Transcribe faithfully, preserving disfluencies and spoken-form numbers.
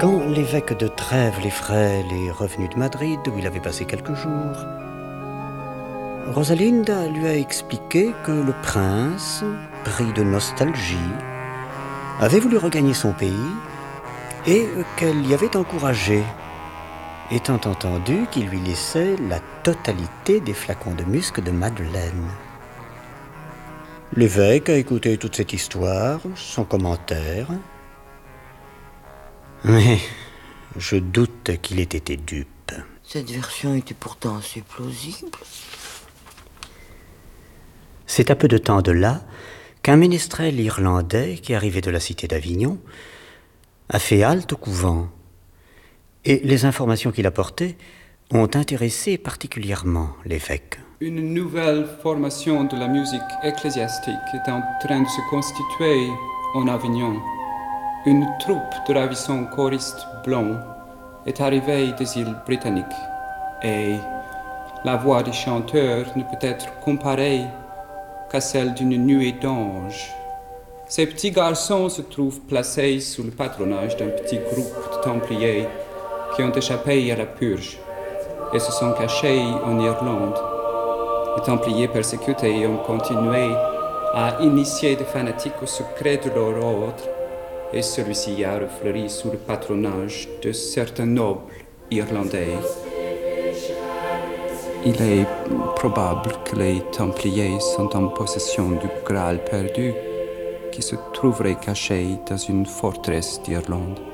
Quand l'évêque de Trèves-les-Frêles est revenu de Madrid, où il avait passé quelques jours, Rosalinda lui a expliqué que le prince, pris de nostalgie, avait voulu regagner son pays et qu'elle l'y avait encouragé, étant entendu qu'il lui laissait la totalité des flacons de musc de Madeleine. L'évêque a écouté toute cette histoire, sans commentaire, mais je doute qu'il ait été dupe. Cette version était pourtant assez plausible. C'est à peu de temps de là qu'un ménestrel irlandais qui arrivait de la cité d'Avignon a fait halte au couvent. Et les informations qu'il apportait ont intéressé particulièrement l'évêque. Une nouvelle formation de la musique ecclésiastique est en train de se constituer en Avignon. Une troupe de ravissants choristes blancs est arrivée des îles britanniques et la voix des chanteurs ne peut être comparée qu'à celle d'une nuée d'anges. Ces petits garçons se trouvent placés sous le patronage d'un petit groupe de Templiers qui ont échappé à la purge et se sont cachés en Irlande. Les Templiers persécutés ont continué à initier des fanatiques au secret de leur ordre et celui-ci a refleuri sous le patronage de certains nobles irlandais. Il est probable que les Templiers sont en possession du Graal perdu qui se trouverait caché dans une forteresse d'Irlande.